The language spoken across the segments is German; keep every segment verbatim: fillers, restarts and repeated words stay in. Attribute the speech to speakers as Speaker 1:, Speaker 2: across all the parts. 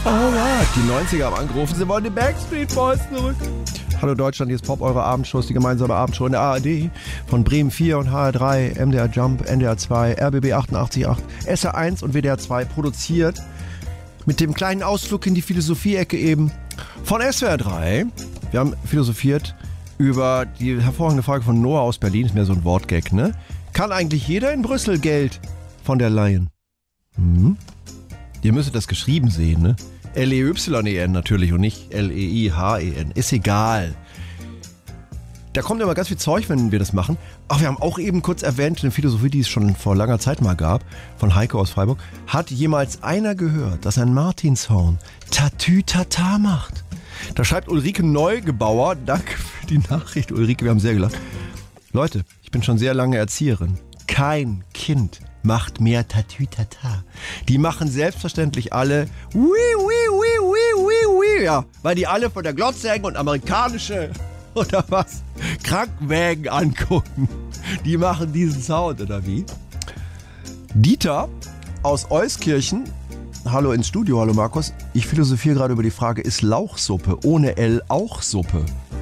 Speaker 1: Alright, die neunziger haben angerufen, sie wollen die Backstreet Boys zurück. Hallo Deutschland, hier ist Pop, eure Abendshow, die gemeinsame Abendshow in der A R D von Bremen vier und H R drei, M D R Jump, N D R zwei, R B B achtundachtzig Komma acht, S R eins und W D R zwei produziert. Mit dem kleinen Ausflug in die Philosophie-Ecke eben von S W R drei. Wir haben philosophiert über die hervorragende Frage von Noah aus Berlin, ist mehr so ein Wortgag, ne? Kann eigentlich jeder in Brüssel Geld von der leihen? Hm? Ihr müsstet das geschrieben sehen, ne? L E Y E N natürlich und nicht L E I H E N. Ist egal. Da kommt immer ganz viel Zeug, wenn wir das machen. Ach, wir haben auch eben kurz erwähnt, eine Philosophie, die es schon vor langer Zeit mal gab, von Heiko aus Freiburg. Hat jemals einer gehört, dass ein Martinshorn Tatütata macht? Da schreibt Ulrike Neugebauer, danke für die Nachricht, Ulrike, wir haben sehr gelacht. Leute, ich bin schon sehr lange Erzieherin. Kein Kind macht mehr Tatütata. Die machen selbstverständlich alle Wii, Wii, Wii, Wii, Wii, Wii. Ja, weil die alle von der Glotze hängen und amerikanische oder was Krankenwägen angucken. Die machen diesen Sound, oder wie? Dieter aus Euskirchen. Hallo ins Studio, hallo Markus. Ich philosophiere gerade über die Frage, ist Lauchsuppe ohne L auch Suppe?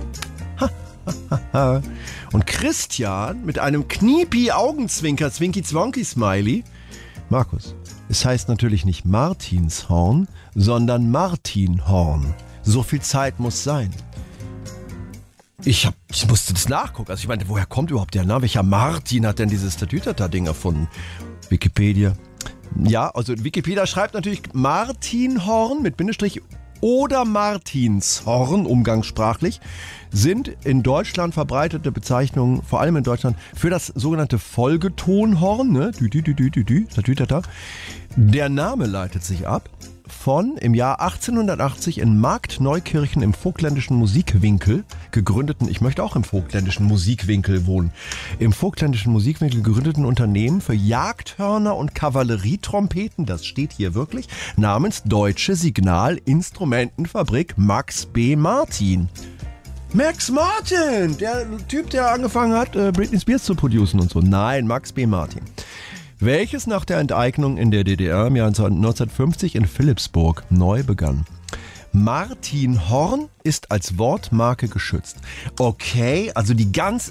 Speaker 1: Und Christian mit einem Kniepi-Augenzwinker, Zwinki-Zwonki-Smiley. Markus, es heißt natürlich nicht Martinshorn, sondern Martinhorn. So viel Zeit muss sein. Ich, hab, ich musste das nachgucken. Also ich meinte, woher kommt überhaupt der Name? Welcher Martin hat denn dieses Tatütata-Ding erfunden? Wikipedia. Ja, also Wikipedia schreibt natürlich Martinhorn mit Bindestrich oder Martinshorn, umgangssprachlich, sind in Deutschland verbreitete Bezeichnungen, vor allem in Deutschland, für das sogenannte Folgetonhorn, ne? Dü, dü, dü, dü, dü, dü, Tatütata. Der Name leitet sich ab von im Jahr achtzehnhundertachtzig in Marktneukirchen im Vogtländischen Musikwinkel gegründeten, ich möchte auch im Vogtländischen Musikwinkel wohnen, im Vogtländischen Musikwinkel gegründeten Unternehmen für Jagdhörner und Kavallerietrompeten, das steht hier wirklich, namens Deutsche Signalinstrumentenfabrik Max B. Martin. Max Martin, der Typ, der angefangen hat, Britney Spears zu producen und so. Nein, Max B. Martin. Welches nach der Enteignung in der D D R im Jahr neunzehnhundertfünfzig in Philippsburg neu begann. Martinhorn ist als Wortmarke geschützt. Okay, also die ganz